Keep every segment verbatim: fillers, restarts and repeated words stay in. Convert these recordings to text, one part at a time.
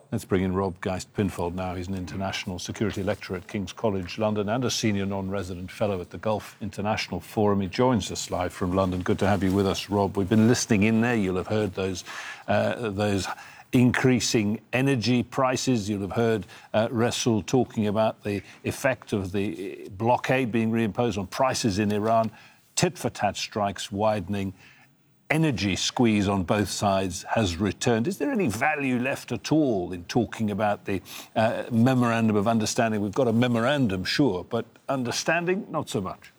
Let's bring in Rob Geist-Pinfold now. He's an international security lecturer at King's College London and a senior non-resident fellow at the Gulf International Forum. He joins us live from London. Good to have you with us, Rob. We've been listening in there. You'll have heard those uh, those increasing energy prices. You'll have heard uh, Rasool talking about the effect of the blockade being reimposed on prices in Iran, tit-for-tat strikes widening. Energy squeeze on both sides has returned. Is there any value left at all in talking about the uh, memorandum of understanding? We've got a memorandum, sure, but understanding, not so much.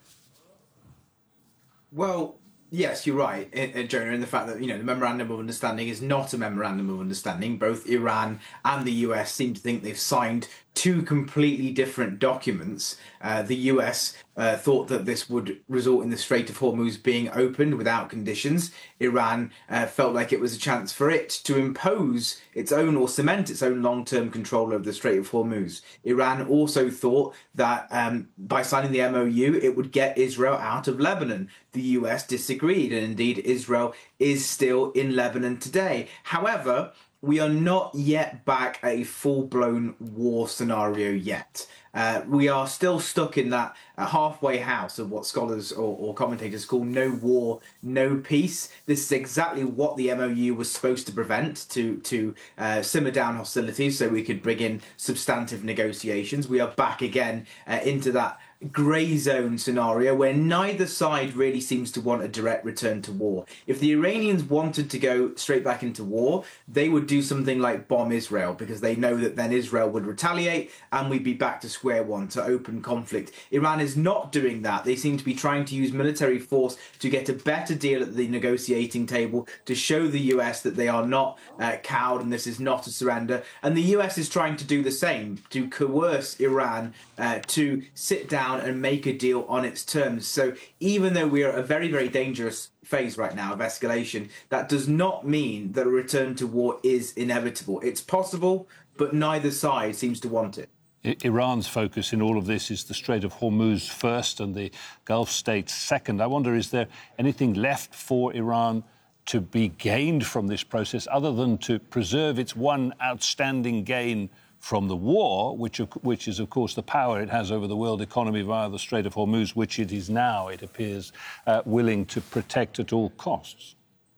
Well, yes, you're right, Jonah, in the fact that, you know, the memorandum of understanding is not a memorandum of understanding. Both Iran and the U S seem to think they've signed two completely different documents. Uh, the U S uh, thought that this would result in the Strait of Hormuz being opened without conditions. Iran uh, felt like it was a chance for it to impose its own or cement its own long-term control over the Strait of Hormuz. Iran also thought that um, by signing the M O U, it would get Israel out of Lebanon. The U S disagreed, and indeed Israel is still in Lebanon today. However, we are not yet back at a full-blown war scenario yet. Uh, we are still stuck in that uh, halfway house of what scholars or, or commentators call no war, no peace. This is exactly what the M O U was supposed to prevent, to, to uh, simmer down hostilities so we could bring in substantive negotiations. We are back again uh, into that grey zone scenario where neither side really seems to want a direct return to war. If the Iranians wanted to go straight back into war, they would do something like bomb Israel, because they know that then Israel would retaliate and we'd be back to square one, to open conflict. Iran is not doing that. They seem to be trying to use military force to get a better deal at the negotiating table, to show the U S that they are not uh, cowed and this is not a surrender. And the U S is trying to do the same, to coerce Iran uh, to sit down and make a deal on its terms. So even though we are at a very, very dangerous phase right now of escalation, that does not mean that a return to war is inevitable. It's possible, but neither side seems to want it. Iran's focus in all of this is the Strait of Hormuz first and the Gulf states second. I wonder, is there anything left for Iran to be gained from this process other than to preserve its one outstanding gain from the war, which, which is, of course, the power it has over the world economy via the Strait of Hormuz, which it is now, it appears, uh, willing to protect at all costs?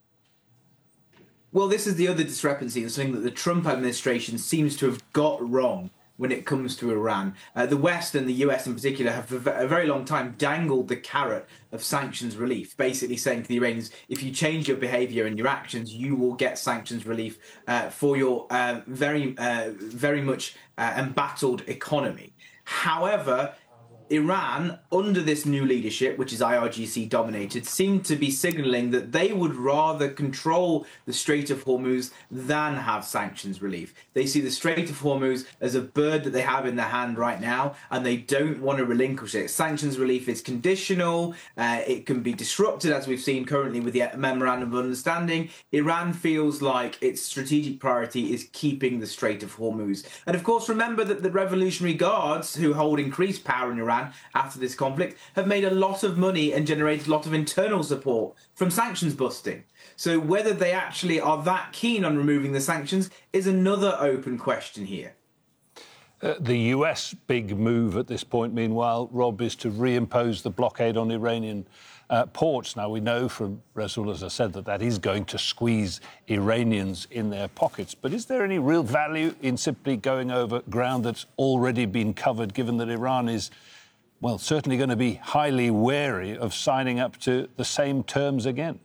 Well, this is the other discrepancy, and something that the Trump administration seems to have got wrong when it comes to Iran. Uh, the West and the U S in particular have for a very long time dangled the carrot of sanctions relief, basically saying to the Iranians, if you change your behavior and your actions, you will get sanctions relief uh, for your uh, very, uh, very much uh, embattled economy. However, Iran, under this new leadership, which is I R G C dominated, seemed to be signalling that they would rather control the Strait of Hormuz than have sanctions relief. They see the Strait of Hormuz as a bird that they have in their hand right now, and they don't want to relinquish it. Sanctions relief is conditional. Uh, it can be disrupted, as we've seen currently with the Memorandum of Understanding. Iran feels like its strategic priority is keeping the Strait of Hormuz. And of course, remember that the Revolutionary Guards, who hold increased power in Iran after this conflict, have made a lot of money and generated a lot of internal support from sanctions busting. So whether they actually are that keen on removing the sanctions is another open question here. Uh, the U S big move at this point, meanwhile, Rob, is to reimpose the blockade on Iranian uh, ports. Now, we know from Rasool, as I said, that that is going to squeeze Iranians in their pockets. But is there any real value in simply going over ground that's already been covered, given that Iran is, well, certainly going to be highly wary of signing up to the same terms again?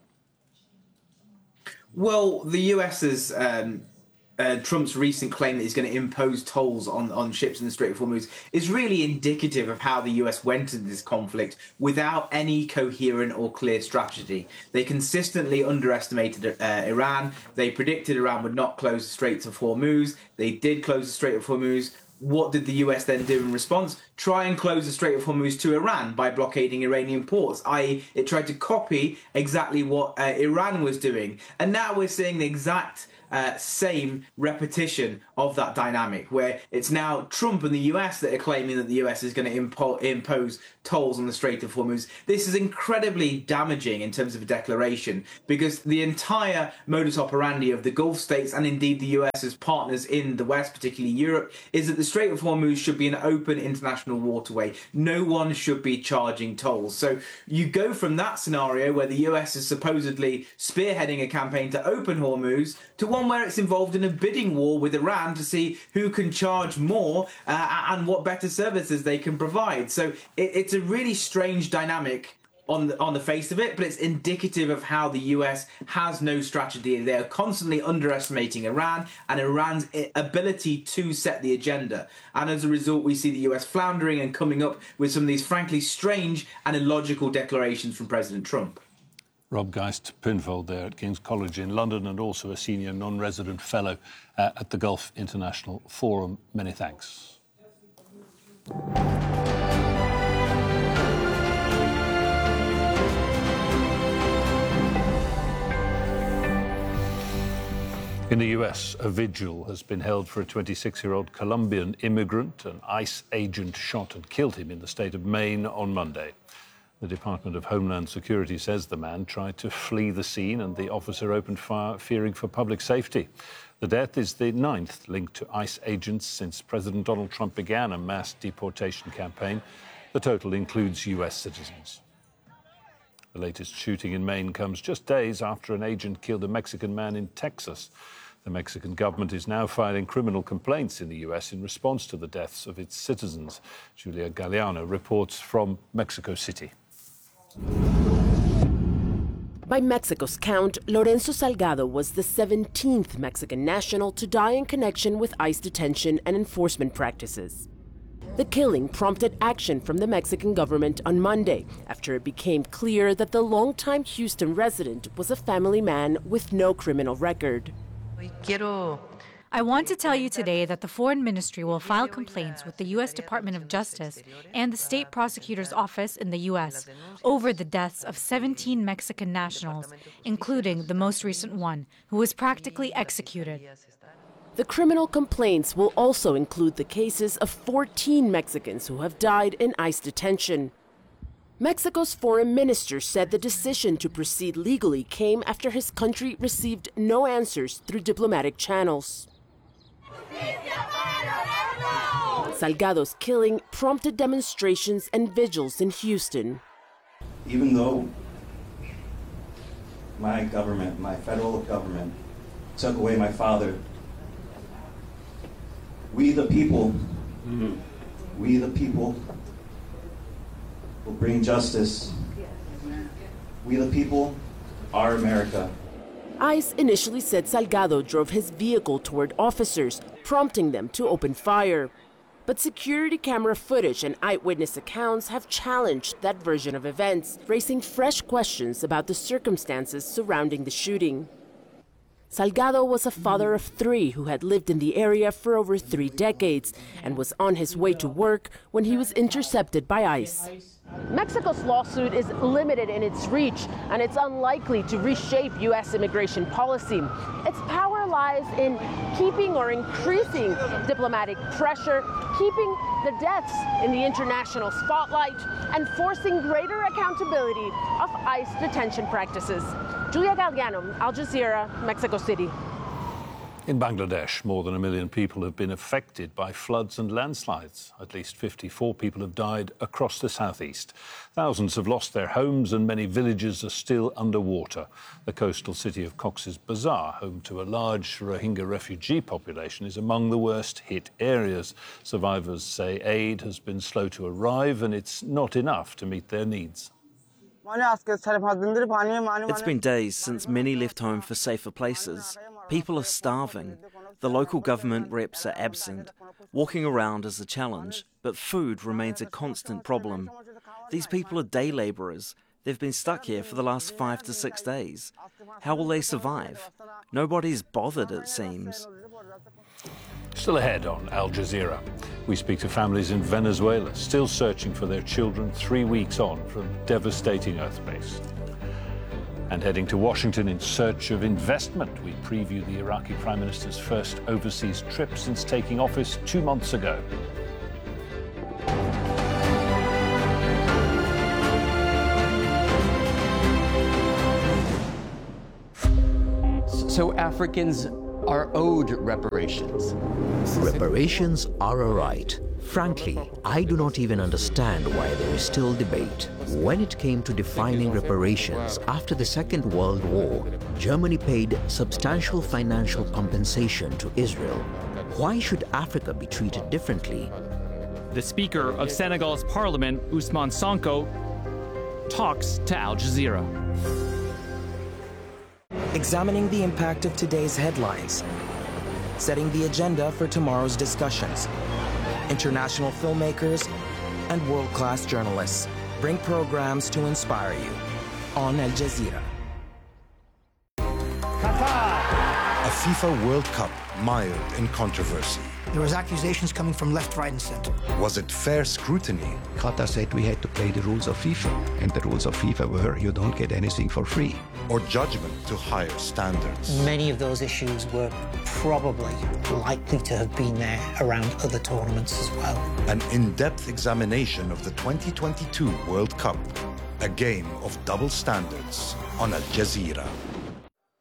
Well, the U S has um, uh, Trump's recent claim that he's going to impose tolls on, on ships in the Strait of Hormuz is really indicative of how the U S went into this conflict without any coherent or clear strategy. They consistently underestimated uh, Iran. They predicted Iran would not close the Straits of Hormuz. They did close the Strait of Hormuz. What did the U S then do in response? Try and close the Strait of Hormuz to Iran by blockading Iranian ports, that is it tried to copy exactly what uh, Iran was doing. And now we're seeing the exact uh, same repetition of that dynamic, where it's now Trump and the U S that are claiming that the U S is going to impo- impose tolls on the Strait of Hormuz. This is incredibly damaging in terms of a declaration, because the entire modus operandi of the Gulf states and indeed the U S as partners in the West, particularly Europe, is that the Strait of Hormuz should be an open international waterway. No one should be charging tolls. So you go from that scenario where the U S is supposedly spearheading a campaign to open Hormuz to one where it's involved in a bidding war with Iran to see who can charge more uh, and what better services they can provide. So it, it's a really strange dynamic on the, on the face of it, but it's indicative of how the U S has no strategy. They are constantly underestimating Iran and Iran's ability to set the agenda. And as a result, we see the U S floundering and coming up with some of these frankly strange and illogical declarations from President Trump. Rob Geist-Pinfold there at King's College in London, and also a senior non-resident fellow uh, at the Gulf International Forum. Many thanks. In the U S, a vigil has been held for a twenty-six-year-old Colombian immigrant. An ICE agent shot and killed him in the state of Maine on Monday. The Department of Homeland Security says the man tried to flee the scene and the officer opened fire, fearing for public safety. The death is the ninth linked to ICE agents since President Donald Trump began a mass deportation campaign. The total includes U S citizens. The latest shooting in Maine comes just days after an agent killed a Mexican man in Texas. The Mexican government is now filing criminal complaints in the U S in response to the deaths of its citizens. Julia Galliano reports from Mexico City. By Mexico's count, Lorenzo Salgado was the seventeenth Mexican national to die in connection with ICE detention and enforcement practices. The killing prompted action from the Mexican government on Monday after it became clear that the longtime Houston resident was a family man with no criminal record. I want to tell you today that the Foreign Ministry will file complaints with the U S Department of Justice and the State Prosecutor's Office in the U S over the deaths of seventeen Mexican nationals, including the most recent one, who was practically executed. The criminal complaints will also include the cases of fourteen Mexicans who have died in ICE detention. Mexico's foreign minister said the decision to proceed legally came after his country received no answers through diplomatic channels. Salgado's killing prompted demonstrations and vigils in Houston. Even though my government, my federal government, took away my father, we the people, mm-hmm. we the people will bring justice. We the people are America. ICE initially said Salgado drove his vehicle toward officers, prompting them to open fire. But security camera footage and eyewitness accounts have challenged that version of events, raising fresh questions about the circumstances surrounding the shooting. Salgado was a father of three who had lived in the area for over three decades and was on his way to work when he was intercepted by ICE. Mexico's lawsuit is limited in its reach, and it's unlikely to reshape U S immigration policy. Its power lies in keeping or increasing diplomatic pressure, keeping the deaths in the international spotlight, and forcing greater accountability of ICE detention practices. Julia Galliano, Al Jazeera, Mexico City. In Bangladesh, more than a million people have been affected by floods and landslides. At least fifty-four people have died across the southeast. Thousands have lost their homes and many villages are still underwater. The coastal city of Cox's Bazar, home to a large Rohingya refugee population, is among the worst hit areas. Survivors say aid has been slow to arrive and it's not enough to meet their needs. It's been days since many left home for safer places. People are starving. The local government reps are absent. Walking around is a challenge, but food remains a constant problem. These people are day labourers. They've been stuck here for the last five to six days. How will they survive? Nobody's bothered, it seems. Still ahead on Al Jazeera, we speak to families in Venezuela still searching for their children three weeks on from devastating earthquakes. And heading to Washington in search of investment, we preview the Iraqi Prime Minister's first overseas trip since taking office two months ago. So Africans are owed reparations. Reparations are a right. Frankly, I do not even understand why there is still debate. When it came to defining reparations after the Second World War, Germany paid substantial financial compensation to Israel. Why should Africa be treated differently? The Speaker of Senegal's parliament, Ousmane Sonko, talks to Al Jazeera. Examining the impact of today's headlines, setting the agenda for tomorrow's discussions. International filmmakers and world-class journalists bring programs to inspire you on Al Jazeera. A FIFA World Cup mired in controversy. There was accusations coming from left, right and center. Was it fair scrutiny? Qatar said we had to play the rules of FIFA, and the rules of FIFA were you don't get anything for free. Or judgment to higher standards? Many of those issues were probably likely to have been there around other tournaments as well. An in-depth examination of the twenty twenty-two World Cup. A game of double standards on Al Jazeera.